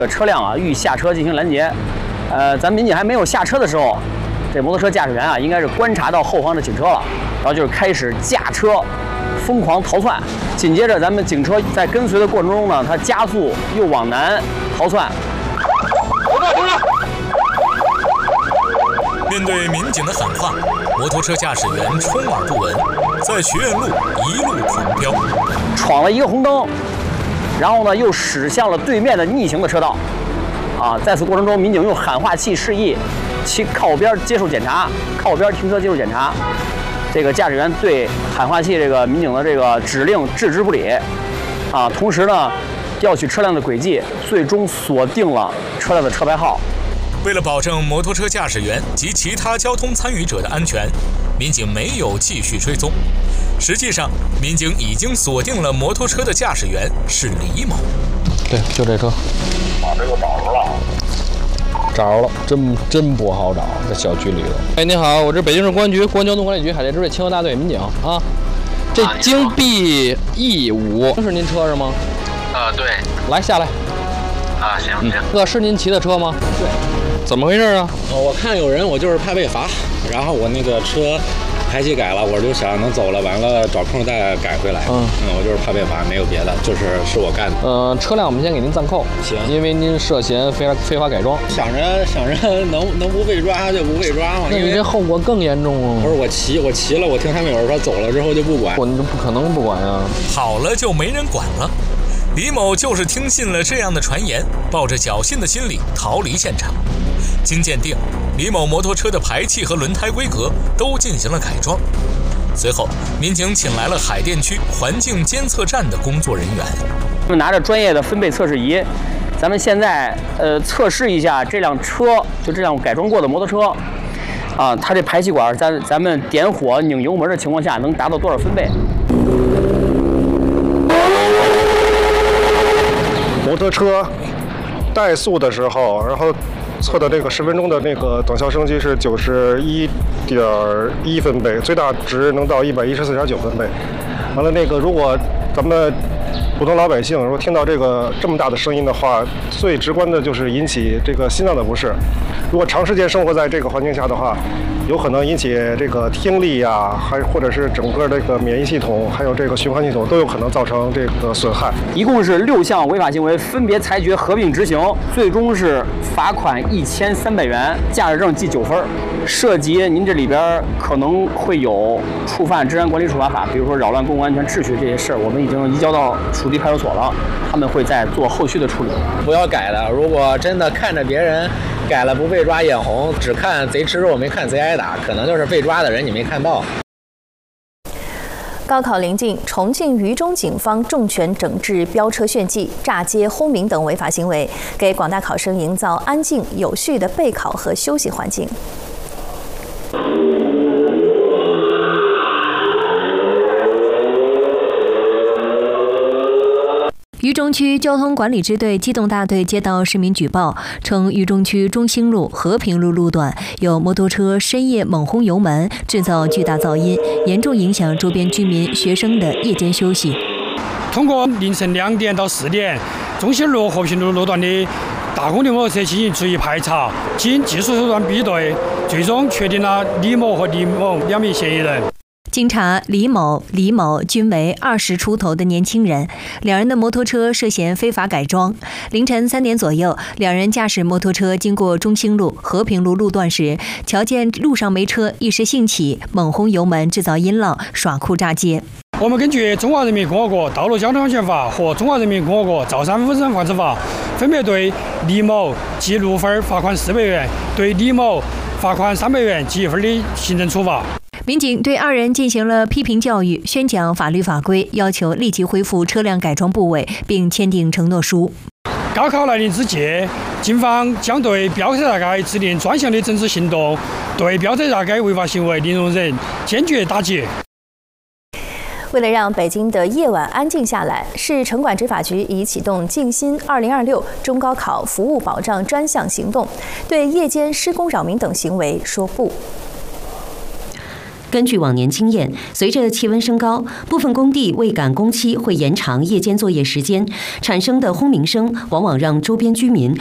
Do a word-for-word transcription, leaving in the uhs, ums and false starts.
车辆啊欲下车进行拦截，呃，咱民警还没有下车的时候，这摩托车驾驶员啊应该是观察到后方的警车了，然后就是开始驾车疯狂逃窜。紧接着，咱们警车在跟随的过程中呢，它加速又往南逃窜。 面对民警的喊话，摩托车驾驶员充耳不闻，在学院路一路狂飙， 闯了一个红灯。 然后呢，又驶向了对面的逆行的车道，啊，在此过程中，民警用喊话器示意其靠边接受检查，靠边停车接受检查。这个驾驶员对喊话器这个民警的这个指令置之不理，啊，同时呢，调取车辆的轨迹，最终锁定了车辆的车牌号。 为了保证摩托车驾驶员及其他交通参与者的安全，民警没有继续追踪。 实际上，民警已经锁定了摩托车的驾驶员是李某。 对，就这车。 把这个找着了。 找着了，真真不好找，在小区里头。哎，你好，我这北京市公安局公安交通管理局海淀支队清河大队民警啊。这京 B E 五是您车是吗？ 啊，对。 来，下来。 啊，行行。 这、嗯、是您骑的车吗？ 对。 怎么回事啊？ 哦，我看有人，我就是怕被罚，然后我那个车。 排气改了，我就想能走了，完了找空再改回来。嗯嗯，我就是怕被罚，没有别的，就是是我干的。 呃，车辆我们先给您暂扣， 行， 因为您涉嫌非法非法改装。 想着想着能能不被抓就不被抓嘛。 那你这后果更严重啊！ 不是我骑我骑了，我听他们有人说走了之后就不管， 我这不可能不管呀。 好了就没人管了。李某就是听信了这样的传言，抱着侥幸的心理逃离现场。经鉴定，李某摩托车的排气和轮胎规格都进行了改装。 随后，民警请来了海淀区环境监测站的工作人员， 他们拿着专业的分贝测试仪，咱们现在呃测试一下这辆车，就这辆改装过的摩托车，啊，它这排气管在咱们点火拧油门的情况下能达到多少分贝？ 摩托车怠速的时候，然后。 测的这个十分钟的那个等效升级是九十一点一分贝，最大值能到一百一十四点九分贝。完了，那个如果咱们普通老百姓如果听到这个这么大的声音的话，最直观的就是引起这个心脏的不适。如果长时间生活在这个环境下的话，有可能引起这个听力呀，还或者是整个这个免疫系统，还有这个循环系统都有可能造成这个损害。 一共是六项违法行为，分别裁决合并执行，最终是罚款一千三百元，驾驶证记九分。涉及您这里边可能会有触犯治安管理处罚法，比如说扰乱公共安全秩序这些事儿，我们已经移交到属地派出所了，他们会再做后续的处理。 不要改了，如果真的看着别人改了不被抓眼红，只看贼吃肉没看贼挨打，可能就是被抓的人你没看到。 高考临近，重庆渝中警方重拳整治飙车炫技、炸街轰鸣等违法行为，给广大考生营造安静有序的备考和休息环境。 渝中区交通管理支队机动大队接到市民举报，称渝中区中兴路、和平路路段有摩托车深夜猛轰油门，制造巨大噪音，严重影响周边居民、学生的夜间休息。 通过凌晨两点到四点，中兴路、和平路路段的大功率摩托车进行逐一排查，经技术手段比对，最终确定了李某和李某两名嫌疑人。 经查，李某、李某均为二十出头的年轻人，两人的摩托车涉嫌非法改装。凌晨三点左右，两人驾驶摩托车经过中兴路、和平路路段时，瞧见路上没车，一时兴起，猛轰油门，制造音浪，耍酷炸街。 我们根据《中华人民共和国道路交通安全法》和《中华人民共和国造山风声防治法》，分别对李某记六分，罚款四百元；对李某罚款三百元，记一分的行政处罚。 民警对二人进行了批评教育，宣讲法律法规，要求立即恢复车辆改装部位，并签订承诺书。 高考来临之际，警方将对飙车炸街制定专项的整治行动，对飙车炸街违法行为零容忍，坚决打击。 为了让北京的夜晚安静下来，市城管执法局已启动静心二零二六中高考服务保障专项行动，对夜间施工扰民等行为说不。 根据往年经验，随着气温升高，部分工地为赶工期会延长夜间作业时间，产生的轰鸣声往往让周边居民